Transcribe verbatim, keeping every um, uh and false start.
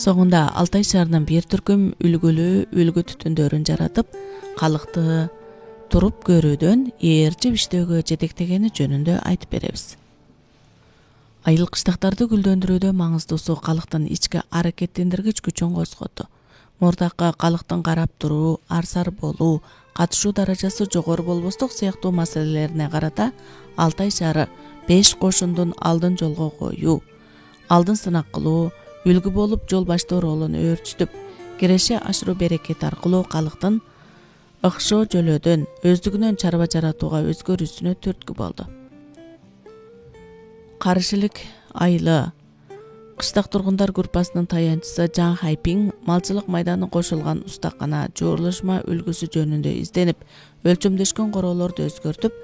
Соңунда Алтай шаарынын бир түркүм үлгүлүү үлгү түтүндөрүн жаратып, калыкты туруп көрүүдөн ээрчип иштөөгө жетектегени жөнүндө айтып беребиз. Айыл кыштактарды гүлдөндүрүүдө маңыздуусу калктын ички аракеттендиргич күчүн козготу. Мурдакы калктын карап туруу, арсар болуу, катышуу даражасы жогору болбостук сыяктуу маселелерине карата Алтай шаары беш кошундун алдын жолго коюу, алдын сынак кылуу, үлгү болуп жол баштоо ролун өөрчүтүп, киреше ашыруу берекети аркылуу калктын ыкшоо жөлөдөн өздүгүнөн чарба жаратууга өзгөрүүсүнө түрткү болду. Карышылык айылы кыштак тургундар группасынын таянчысы Жан Хайпин малчылык майданы кошулган устакана жуурлашма үлгүсү жөнүндө изденип, өлчөмдөшкөн короолорду өзгөртүп,